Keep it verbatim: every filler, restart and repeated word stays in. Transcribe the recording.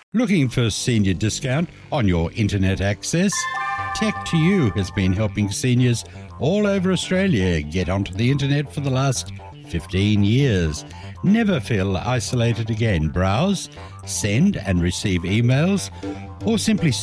Looking for senior discount on your internet access? Tech to You has been helping seniors all over Australia get onto the internet for the last fifteen years. Never feel isolated again. Browse, send and receive emails, or simply